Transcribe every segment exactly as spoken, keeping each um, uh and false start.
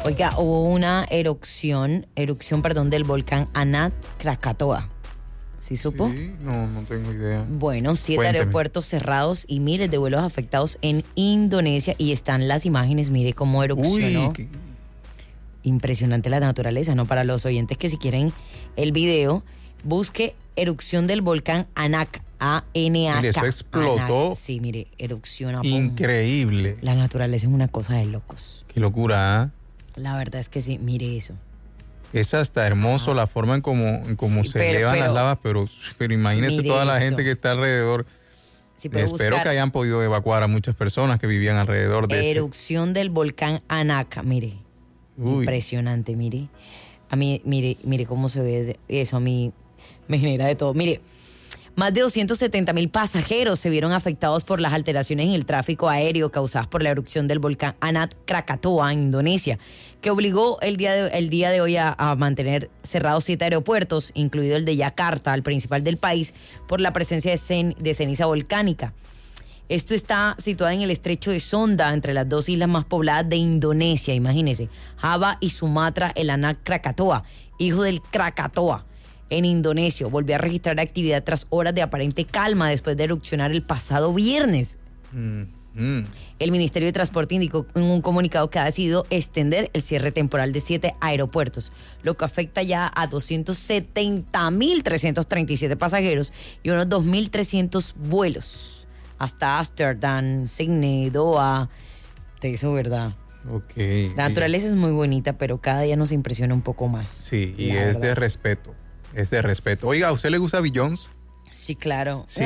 Oiga, hubo una erupción, erupción, perdón, del volcán Anak Krakatoa. ¿Sí supo? Sí, no, no tengo idea. Bueno, siete Cuénteme. aeropuertos cerrados y miles de vuelos afectados en Indonesia. Y están las imágenes, mire cómo erupcionó. Uy, qué- Impresionante la naturaleza, ¿no? Para los oyentes que si quieren el video, busque erupción del volcán Anak, A N A K. Mire, eso explotó. Anak. Sí, mire, erupciona. increíble. La naturaleza es una cosa de locos. Qué locura, ¿ah? La verdad es que sí, mire eso. Es hasta hermoso la forma en cómo, en cómo Sí, se pero- elevan pero- las lavas, pero, pero imagínese Mire toda la esto. gente que está alrededor. Si puede Espero buscar que hayan podido evacuar a muchas personas que vivían alrededor de ese. erupción del volcán Anak, mire. Uy. Impresionante, mire. A mí, mire, mire cómo se ve eso, a mí me genera de todo. Mire, más de doscientos setenta mil pasajeros se vieron afectados por las alteraciones en el tráfico aéreo causadas por la erupción del volcán Anak Krakatoa en Indonesia, que obligó el día de, el día de hoy a, a mantener cerrados siete aeropuertos, incluido el de Yakarta, el principal del país, por la presencia de, cen- de ceniza volcánica. Esto está situado en el estrecho de Sonda, entre las dos islas más pobladas de Indonesia, imagínense, Java y Sumatra. El Anak Krakatoa, hijo del Krakatoa, en Indonesia, volvió a registrar actividad tras horas de aparente calma después de erupcionar el pasado viernes. Mm, mm. El Ministerio de Transporte indicó en un comunicado que ha decidido extender el cierre temporal de siete aeropuertos, lo que afecta ya a doscientos setenta mil trescientos treinta y siete pasajeros y unos dos mil trescientos vuelos hasta Ámsterdam, Sydney, Doha. Te digo verdad. Ok. La naturaleza es muy bonita, pero cada día nos impresiona un poco más. Sí, y La es de verdad. respeto. Es de respeto. Oiga, ¿a usted le gusta Beyoncé? Sí, claro. ¿Sí?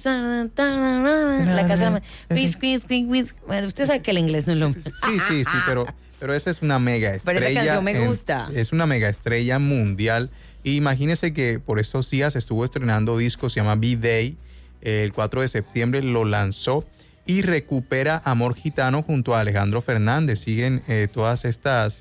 La casa. Bueno, usted sabe que el inglés no es lo mismo. Sí, sí, sí, pero, pero esa es una mega estrella. Pero esa canción me en- gusta. Es una mega estrella mundial. Y imagínese que por estos días estuvo estrenando disco, se llama B-Day. El cuatro de septiembre lo lanzó y recupera Amor Gitano junto a Alejandro Fernández. Siguen eh, todas estas...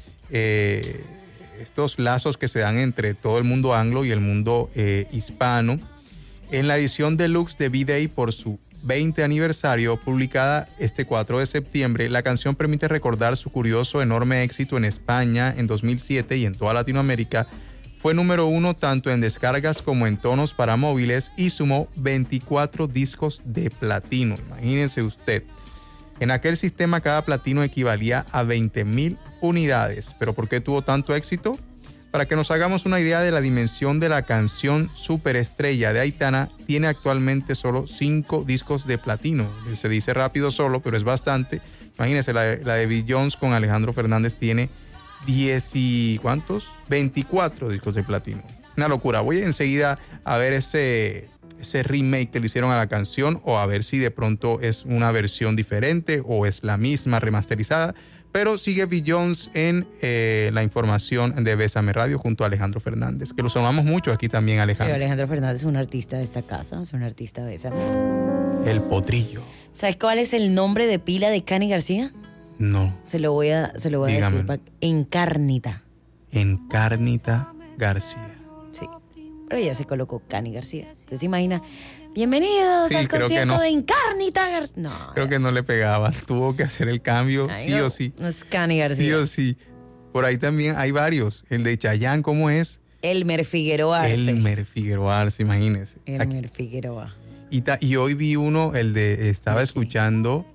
eh, estos lazos que se dan entre todo el mundo anglo y el mundo eh, hispano. En la edición deluxe de B-Day por su veinte aniversario, publicada este cuatro de septiembre, la canción permite recordar su curioso enorme éxito en España en dos mil siete y en toda Latinoamérica. Fue número uno tanto en descargas como en tonos para móviles y sumó veinticuatro discos de platino. Imagínense usted. En aquel sistema cada platino equivalía a veinte mil unidades. ¿Pero por qué tuvo tanto éxito? Para que nos hagamos una idea de la dimensión de la canción Superestrella de Aitana, tiene actualmente solo cinco discos de platino. Se dice rápido solo, pero es bastante. Imagínense, la de, la de Beyoncé con Alejandro Fernández tiene diez y... ¿cuántos? veinticuatro discos de platino. Una locura. Voy enseguida a ver ese... ese remake que le hicieron a la canción o a ver si de pronto es una versión diferente o es la misma remasterizada, pero sigue Beyoncé en eh, la información de Bésame Radio junto a Alejandro Fernández, que lo sonamos mucho aquí también, Sí, Alejandro. Alejandro Fernández es un artista de esta casa, es un artista de esa. El potrillo. ¿Sabes cuál es el nombre de pila de Cani García? No, Se lo voy a, se lo voy a Dígame. decir. pa- Encárnita. Encarnita García. Sí. Pero ella se colocó Cani García. ¿Usted se imagina? Bienvenidos Sí, al creo que concierto no. de Encárnita García. No. Creo que no le pegaba, tuvo que hacer el cambio Ay, sí no, o sí. No es Cani García. Sí o sí. Por ahí también hay varios. El de Chayanne, ¿cómo es? Elmer Figueroa Arce. Elmer Figueroa Arce, imagínese. Aquí- Elmer Figueroa. Y, ta- y hoy vi uno, el de, estaba escuchando,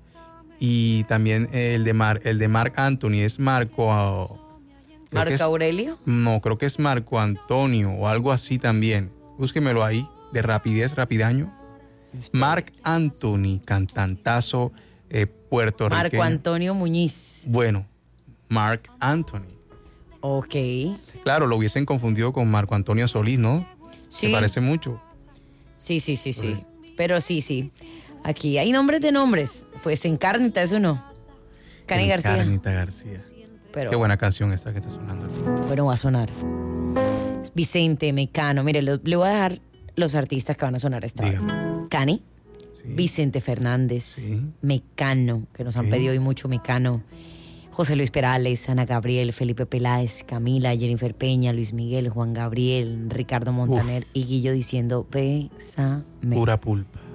y también el de, Mar, el de Marc Anthony, es Marco... creo que Marco es- Aurelio. No, creo que es Marco Antonio o algo así también. Búsquemelo ahí, de rapidez, rapidaño. Marc Anthony, cantantazo eh, puertorriqueño. Marco Antonio Muñiz. Bueno, Marc Anthony. Ok. Claro, lo hubiesen confundido con Marco Antonio Solís, ¿no? Sí. Me parece mucho. Sí, sí, sí, sí. Pero sí, sí. Aquí hay nombres de nombres. Pues Encárnita, eso no. Cani García. Encarnita García. Pero Qué buena canción esta que está sonando. bueno, va a sonar. Vicente, Mecano. Mire, lo- le voy a dejar los artistas que van a sonar a esta hora. Dígame. Cani, Sí. Vicente Fernández, Sí. Mecano, que nos han Sí. pedido hoy mucho Mecano, José Luis Perales, Ana Gabriel, Felipe Peláez, Camila, Jennifer Peña, Luis Miguel, Juan Gabriel, Ricardo Montaner y Guillo diciendo, bésame. Pura pulpa.